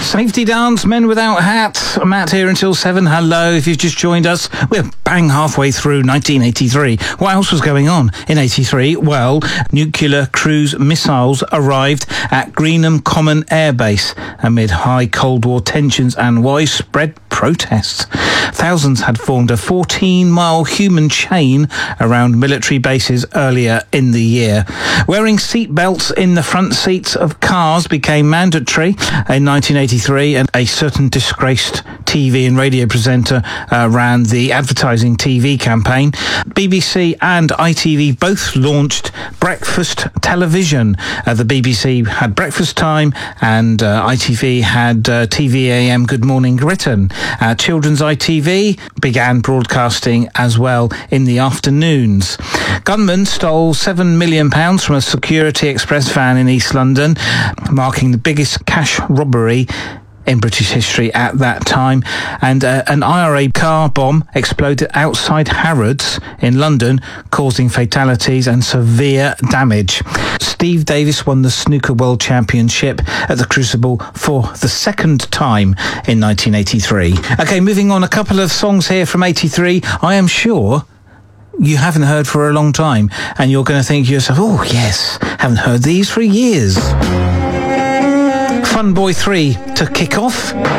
Safety Dance, Men Without Hats. Matt here until 7. Hello, if you've just joined us. We're bang halfway through 1983. What else was going on in 83? Well, nuclear cruise missiles arrived at Greenham Common Air Base amid high Cold War tensions and widespread protests. Thousands had formed a 14-mile human chain around military bases earlier in the year. Wearing seat belts in the front seats of cars became mandatory in 1983, and a certain disgraced TV and radio presenter ran the advertising TV campaign. BBC and ITV both launched breakfast television. The BBC had Breakfast Time and ITV had TVAM Good Morning Britain. Children's ITV began broadcasting as well in the afternoons. Gunmen stole £7 million from a Security Express van in East London, marking the biggest cash robbery in British history at that time. And an IRA car bomb exploded outside Harrods in London, causing fatalities and severe damage. Steve Davis won the Snooker World Championship at the Crucible for the second time in 1983. Okay, moving on, a couple of songs here from 83. I am sure you haven't heard for a long time, and you're going to think to yourself, oh yes, haven't heard these for years. Fun Boy 3 to kick off.